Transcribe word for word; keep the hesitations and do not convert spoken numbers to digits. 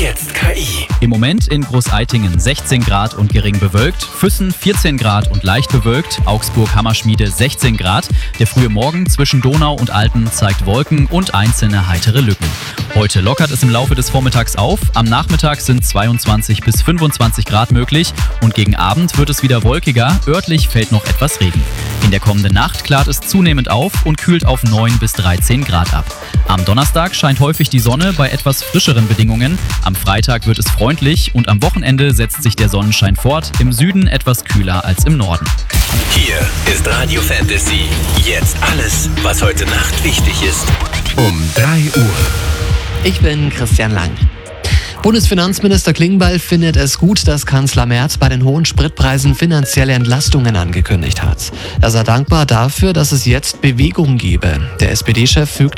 jetzt K I. Im Moment in Großeitingen sechzehn Grad und gering bewölkt, Füssen vierzehn Grad und leicht bewölkt, Augsburg-Hammerschmiede sechzehn Grad. Der frühe Morgen zwischen Donau und Alpen zeigt Wolken und einzelne heitere Lücken. Heute lockert es im Laufe des Vormittags auf, am Nachmittag sind zweiundzwanzig bis fünfundzwanzig Grad möglich und gegen Abend wird es wieder wolkiger, örtlich fällt noch etwas Regen. In der kommenden Nacht klart es zunehmend auf und kühlt auf neun bis dreizehn Grad ab. Am Donnerstag scheint häufig die Sonne bei etwas frischeren Bedingungen. Am Freitag wird es freundlich und am Wochenende setzt sich der Sonnenschein fort, im Süden etwas kühler als im Norden. Hier ist Radio Fantasy. Jetzt alles, was heute Nacht wichtig ist. Um drei Uhr. Ich bin Christian Lang. Bundesfinanzminister Klingbeil findet es gut, dass Kanzler Merz bei den hohen Spritpreisen finanzielle Entlastungen angekündigt hat. Er sei dankbar dafür, dass es jetzt Bewegung gebe. Der S P D-Chef fügt